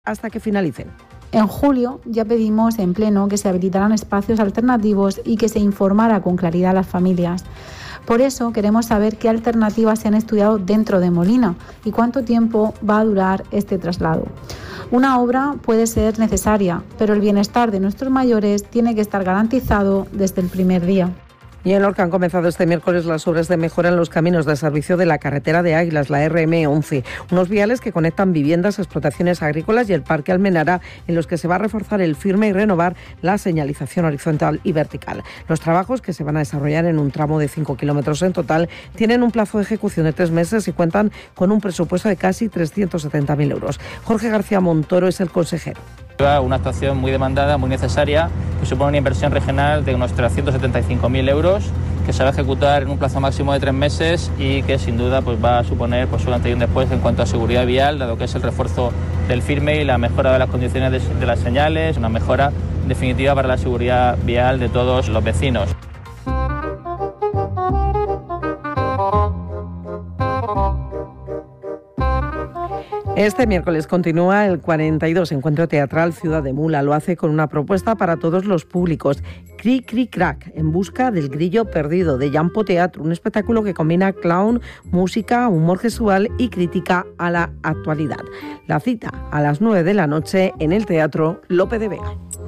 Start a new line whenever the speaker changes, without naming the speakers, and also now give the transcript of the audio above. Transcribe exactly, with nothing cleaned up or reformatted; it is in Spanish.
hasta que finalicen.
En julio ya pedimos en pleno que se habilitaran espacios alternativos y que se informara con claridad a las familias. Por eso queremos saber qué alternativas se han estudiado dentro de Molina y cuánto tiempo va a durar este traslado. Una obra puede ser necesaria, pero el bienestar de nuestros mayores tiene que estar garantizado desde el primer día.
Y en Lorca han comenzado este miércoles las obras de mejora en los caminos de servicio de la carretera de Águilas, la erre eme once, unos viales que conectan viviendas, explotaciones agrícolas y el Parque Almenara, en los que se va a reforzar el firme y renovar la señalización horizontal y vertical. Los trabajos, que se van a desarrollar en un tramo de cinco kilómetros en total, tienen un plazo de ejecución de tres meses y cuentan con un presupuesto de casi trescientos setenta mil euros. Jorge García Montoro es el consejero.
Una actuación muy demandada, muy necesaria, que supone una inversión regional de unos trescientos setenta y cinco mil euros, que se va a ejecutar en un plazo máximo de tres meses y que sin duda pues, va a suponer pues, un antes y un después en cuanto a seguridad vial, dado que es el refuerzo del firme y la mejora de las condiciones de, de las señales, una mejora definitiva para la seguridad vial de todos los vecinos.
Este miércoles continúa el cuarenta y dos Encuentro Teatral Ciudad de Mula. Lo hace con una propuesta para todos los públicos. Cri Cri Crack, en busca del grillo perdido, de Yampo Teatro, un espectáculo que combina clown, música, humor gestual y crítica a la actualidad. La cita a las nueve de la noche en el Teatro Lope de Vega.